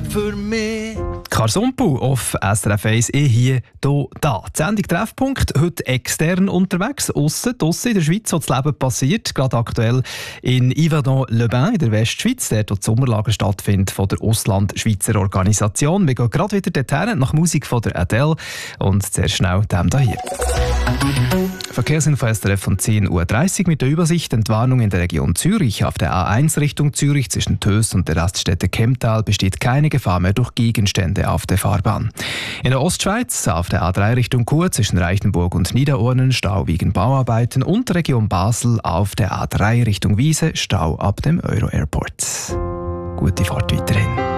für mich. Karsumpu auf SRF 1, hier, da. Die Sendung Treffpunkt, heute extern unterwegs, draussen in der Schweiz, wo das Leben passiert. Gerade aktuell in Yverdon-les-Bains in der Westschweiz, dort wo das Sommerlager stattfindet von der Ausland-Schweizer Organisation. Wir gehen gerade wieder dorthin, nach Musik von der Adele. Und sehr schnell dem hier. Verkehrsinfo SRF von 10.30 Uhr mit der Übersicht. Entwarnung in der Region Zürich. Auf der A1 Richtung Zürich zwischen Töss und der Raststätte Kemptal besteht keine Gefahr mehr durch Gegenstände auf der Fahrbahn. In der Ostschweiz auf der A3 Richtung Chur zwischen Reichenburg und Niederornen Stau wegen Bauarbeiten und Region Basel auf der A3 Richtung Wiese Stau ab dem Euro Airport. Gute Fahrt weiterhin.